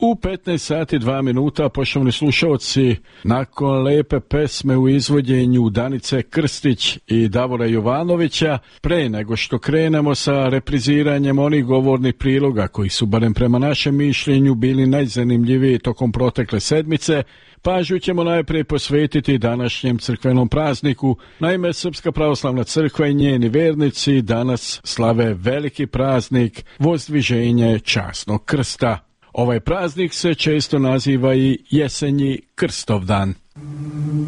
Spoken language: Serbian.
U 15 sati 2 minuta, poštovani slušalci, nakon lepe pesme u izvođenju Danice Krstić i Davora Jovanovića, pre nego što krenemo sa repriziranjem onih govornih priloga koji su, barem prema našem mišljenju, bili najzanimljiviji tokom protekle sedmice, pažnju ćemo najprije posvetiti današnjem crkvenom prazniku. Naime, Srpska pravoslavna crkva i njeni vernici danas slave veliki praznik Vozdviženje časnog krsta. Ovaj praznik se često naziva i jesenji Krstovdan.